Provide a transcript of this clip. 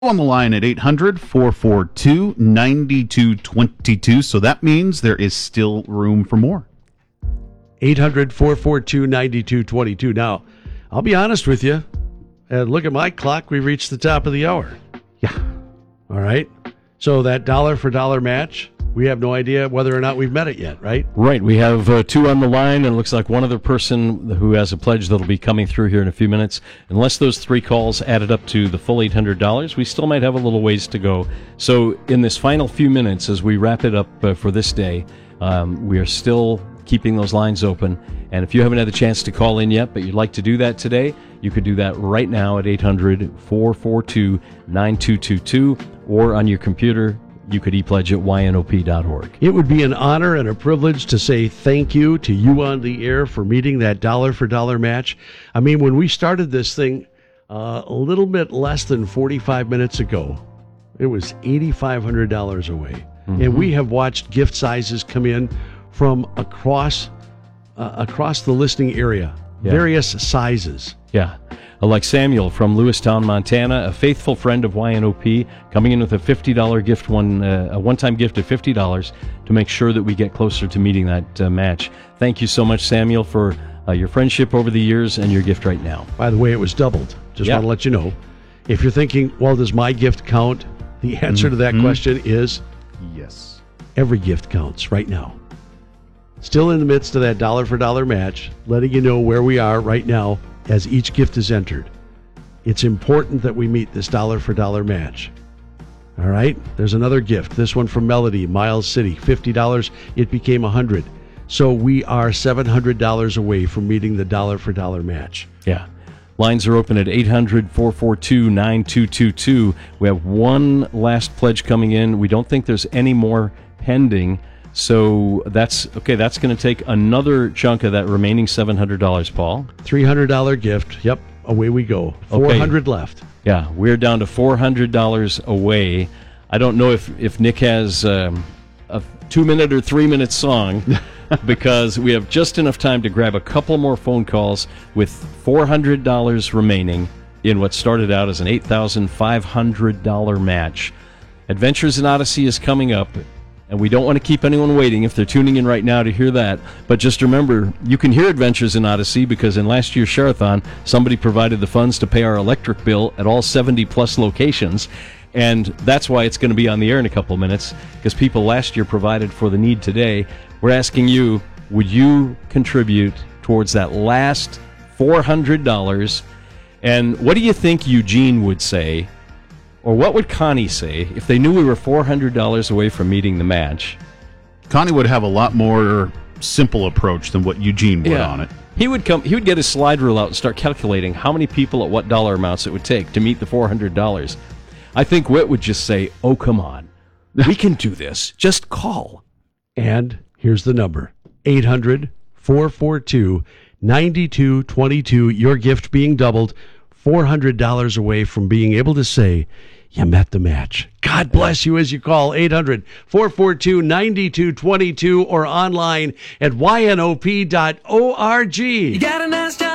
On the line at 800-442-9222. So that means there is still room for more. 800-442-9222. Now, I'll be honest with you. Look at my clock. We reached the top of the hour. Yeah. All right. So that dollar for dollar match, we have no idea whether or not we've met it yet, right? Right. We have two on the line, and it looks like one other person who has a pledge that'll be coming through here in a few minutes. Unless those three calls added up to the full $800, we still might have a little ways to go. So in this final few minutes, as we wrap it up for this day, we are still keeping those lines open. And if you haven't had the chance to call in yet, but you'd like to do that today, you could do that right now at 800-442-9222, or on your computer, you could e-pledge at ynop.org. It would be an honor and a privilege to say thank you to you on the air for meeting that dollar for dollar match. I mean, when we started this thing a little bit less than 45 minutes ago, it was $8,500 away. Mm-hmm. And we have watched gift sizes come in from across the listening area, various sizes. Yeah. Like Samuel from Lewistown, Montana, a faithful friend of YNOP, coming in with a $50 gift, a one-time gift of $50 to make sure that we get closer to meeting that match. Thank you so much, Samuel, for your friendship over the years and your gift right now. By the way, it was doubled. Just want to let you know. If you're thinking, well, does my gift count? The answer to that question is yes. Every gift counts right now. Still in the midst of that dollar for dollar match, letting you know where we are right now as each gift is entered. It's important that we meet this dollar for dollar match. All right? There's another gift. This one from Melody, Miles City, $50. It became $100. So we are $700 away from meeting the dollar for dollar match. Yeah. Lines are open at 800-442-9222. We have one last pledge coming in. We don't think there's any more pending. So that's going to take another chunk of that remaining $700, Paul. $300 gift. Yep, away we go. 400 left. Yeah, we're down to $400 away. I don't know if Nick has a 2-minute or 3-minute song because we have just enough time to grab a couple more phone calls with $400 remaining in what started out as an $8,500 match. Adventures in Odyssey is coming up. And we don't want to keep anyone waiting if they're tuning in right now to hear that. But just remember, you can hear Adventures in Odyssey because in last year's Share-a-thon, somebody provided the funds to pay our electric bill at all 70-plus locations. And that's why it's going to be on the air in a couple of minutes, because people last year provided for the need today. We're asking you, would you contribute towards that last $400? And what do you think Eugene would say? Or what would Connie say if they knew we were $400 away from meeting the match? Connie would have a lot more simple approach than what Eugene would on it. He would get his slide rule out and start calculating how many people at what dollar amounts it would take to meet the $400. I think Whit would just say, oh, come on. We can do this. Just call. And here's the number, 800-442-9222. Your gift being doubled. $400 away from being able to say you met the match. God bless you as you call 800-442-9222 or online at ynop.org. You got a nice job.